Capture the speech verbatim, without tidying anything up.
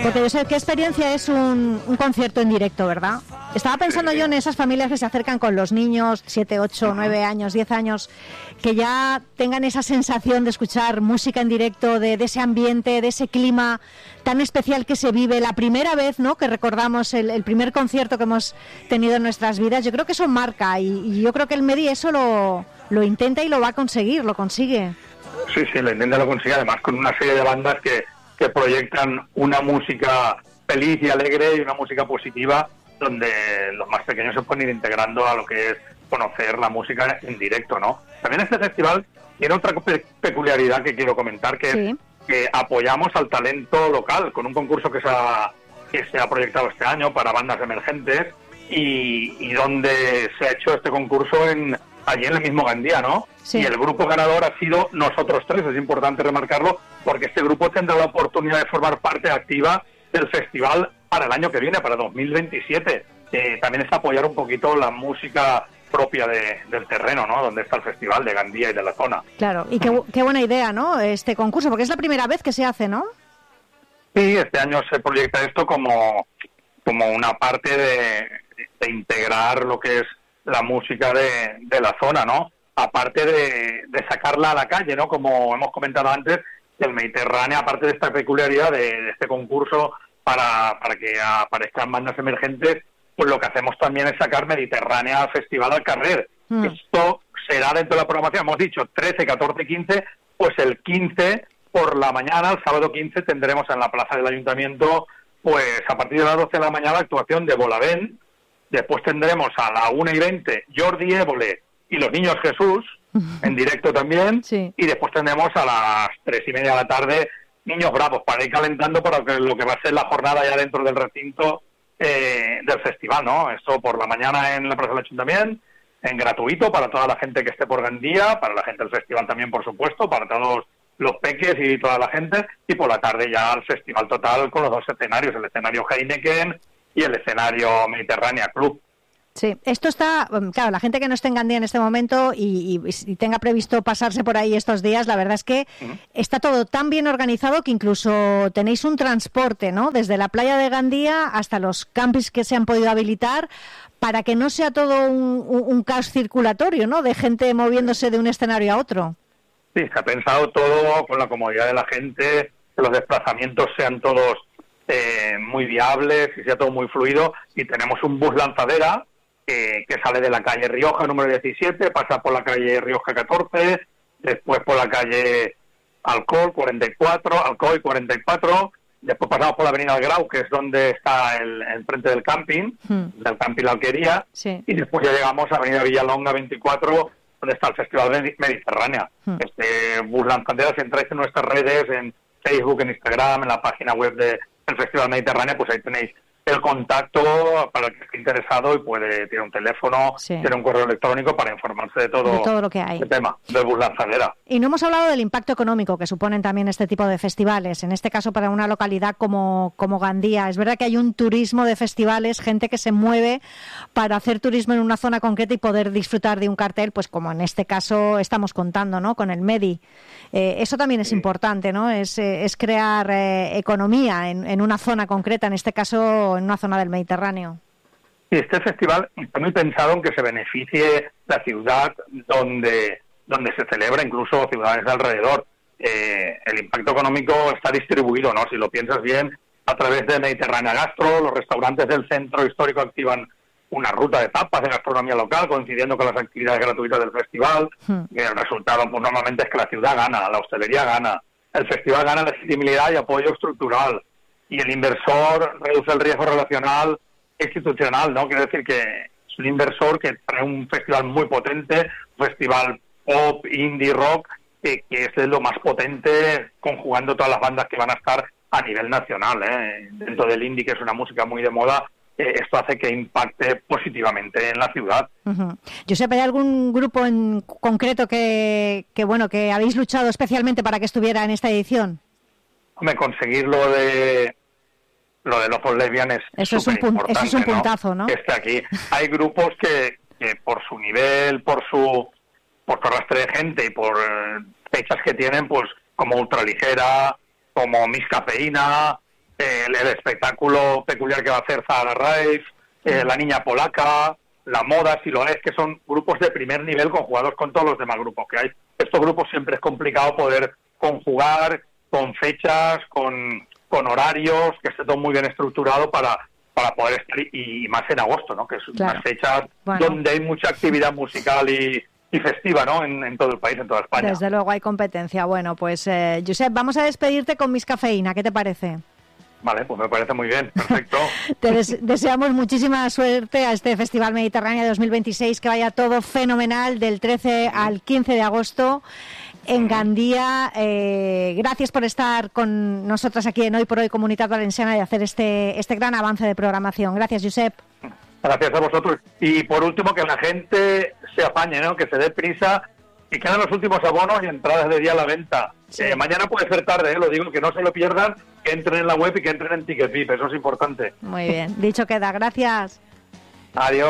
Porque yo sé qué experiencia es un, un concierto en directo, ¿verdad? Estaba pensando sí, yo en esas familias que se acercan con los niños, siete, ocho, nueve años, diez años, que ya tengan esa sensación de escuchar música en directo, de, de ese ambiente, de ese clima tan especial que se vive la primera vez, ¿no?, que recordamos el, el primer concierto que hemos tenido en nuestras vidas. Yo creo que eso marca y, y yo creo que el Medi eso lo, lo intenta y lo va a conseguir, lo consigue. Sí, sí, lo intenta, lo consigue, además con una serie de bandas que, que proyectan una música feliz y alegre y una música positiva, donde los más pequeños se pueden ir integrando a lo que es conocer la música en directo, ¿no? También este festival tiene otra pe- peculiaridad que quiero comentar, que sí. es que apoyamos al talento local con un concurso que se ha, que se ha proyectado este año para bandas emergentes y, y donde se ha hecho este concurso en allí en el mismo Gandía, ¿no? Sí. Y el grupo ganador ha sido Nosotros Tres, es importante remarcarlo, porque este grupo tendrá la oportunidad de formar parte activa del festival para el año que viene, para dos mil veintisiete. Eh, también es apoyar un poquito la música propia de, del terreno, ¿no?, donde está el festival de Gandía y de la zona. Claro, y qué, qué buena idea, ¿no?, este concurso, porque es la primera vez que se hace, ¿no? Sí, este año se proyecta esto como, como una parte de, de integrar lo que es la música de, de la zona, ¿no? Aparte de, de sacarla a la calle, ¿no? Como hemos comentado antes, el Mediterráneo, aparte de esta peculiaridad de, de este concurso para, para que aparezcan bandas emergentes, pues lo que hacemos también es sacar Mediterránea Festival al carrer. Mm. Esto será dentro de la programación, hemos dicho trece, catorce, quince, pues el quince por la mañana, el sábado quince, tendremos en la plaza del Ayuntamiento, pues a partir de las doce de la mañana, la actuación de Bolavent. Después tendremos a la una y veinte Jordi Évole y los Niños Jesús, en directo también, sí. Y después tendremos a las tres y media de la tarde Niños Bravos, para ir calentando para que, lo que va a ser la jornada ya dentro del recinto eh, del festival, ¿no? Esto por la mañana en la Plaza del Ayuntamiento, en gratuito para toda la gente que esté por Gandía, para la gente del festival también, por supuesto, para todos los peques y toda la gente, y por la tarde ya el festival total con los dos escenarios, el escenario Heineken y el escenario Mediterránea Club. Sí, esto está, claro, la gente que no esté en Gandía en este momento y, y, y tenga previsto pasarse por ahí estos días, la verdad es que uh-huh. está todo tan bien organizado que incluso tenéis un transporte, ¿no?, desde la playa de Gandía hasta los campings que se han podido habilitar para que no sea todo un, un, un caos circulatorio, ¿no?, de gente moviéndose de un escenario a otro. Sí, se ha pensado todo con la comodidad de la gente, que los desplazamientos sean todos eh, muy viables y sea todo muy fluido, y tenemos un bus lanzadera que, que sale de la calle Rioja número diecisiete, pasa por la calle Rioja catorce, después por la calle Alcoy cuarenta y cuatro, Alcoy cuarenta y cuatro, después pasamos por la avenida del Grau, que es donde está el, el frente del camping, hmm. del camping La Alquería, sí. Y después ya llegamos a avenida Villalonga veinticuatro, donde está el Festival Mediterránea. Hmm. Este bus lanzadera, si entráis en nuestras redes, en Facebook, en Instagram, en la página web del Festival Mediterránea, pues ahí tenéis el contacto para el que esté interesado y puede tiene un teléfono, sí. tiene un correo electrónico para informarse de todo, de todo lo que hay. El tema del bus lanzadera. Y no hemos hablado del impacto económico que suponen también este tipo de festivales, en este caso para una localidad como, como Gandía. Es verdad que hay un turismo de festivales, gente que se mueve para hacer turismo en una zona concreta y poder disfrutar de un cartel, pues como en este caso estamos contando, ¿no?, con el Medi. Eh, eso también es sí. importante, ¿no? Es, eh, es crear eh, economía en, en una zona concreta, en este caso en una zona del Mediterráneo. Sí, este festival está muy pensado en que se beneficie la ciudad donde, donde se celebra, incluso ciudades de alrededor. Eh, el impacto económico está distribuido, ¿no?, si lo piensas bien, a través de Mediterránea Gastro. Los restaurantes del centro histórico activan una ruta de tapas de gastronomía local, coincidiendo con las actividades gratuitas del festival. Hmm. Y el resultado, pues normalmente es que la ciudad gana, la hostelería gana, el festival gana legitimidad y apoyo estructural, y el inversor reduce el riesgo relacional institucional, ¿no? Quiere decir que es un inversor que trae un festival muy potente, un festival pop, indie, rock, que, que es lo más potente, conjugando todas las bandas que van a estar a nivel nacional, ¿eh? Dentro del indie, que es una música muy de moda, esto hace que impacte positivamente en la ciudad. Uh-huh. Josep, ¿hay algún grupo en concreto que, que bueno que habéis luchado especialmente para que estuviera en esta edición? Hombre, conseguir lo de lo de los lesbianes eso es un pun- eso es un puntazo, ¿no? ¿no? Que esté aquí. Hay grupos que, que por su nivel, por su por su arrastre de gente y por eh, fechas que tienen, pues como Ultraligera, como Miss Cafeína, eh, el, el espectáculo peculiar que va a hacer Zahara Rave, eh, La Niña Polaca, La Moda, si lo es, que son grupos de primer nivel conjugados con todos los demás grupos que hay. Estos grupos siempre es complicado poder conjugar con fechas, con, con horarios, que esté todo muy bien estructurado para, para poder estar, y, y más en agosto, ¿no? Que es claro. una fecha bueno. donde hay mucha actividad musical y, y festiva, ¿no? En, en todo el país, en toda España. Desde luego hay competencia. Bueno, pues, eh, Josep, vamos a despedirte con Miss Cafeína. ¿Qué te parece? Vale, pues me parece muy bien, perfecto. Te des- deseamos muchísima suerte a este Festival Mediterráneo dos mil veintiséis, que vaya todo fenomenal del trece al quince de agosto en Gandía. Eh, gracias por estar con nosotras aquí en Hoy por Hoy Comunitat Valenciana y hacer este, este gran avance de programación. Gracias, Josep. Gracias a vosotros. Y por último, que la gente se apañe, ¿no? Que se dé prisa, y quedan los últimos abonos y entradas de día a la venta. Sí. Eh, mañana puede ser tarde, ¿eh? Lo digo, que no se lo pierdan, que entren en la web y que entren en TicketVip, eso es importante. Muy bien, dicho queda. Gracias. Adiós.